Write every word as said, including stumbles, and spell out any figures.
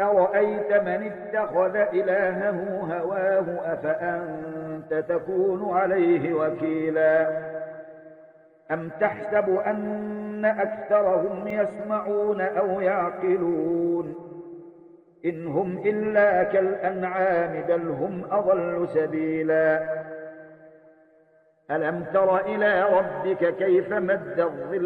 أرأيت من اتخذ إلهه هواه أفأنت تكون عليه وكيلا أم تحسب أن أكثرهم يسمعون أو يعقلون إن هم إلا كالأنعام بل هم أضل سبيلا ألم تر إلى ربك كيف مد الظل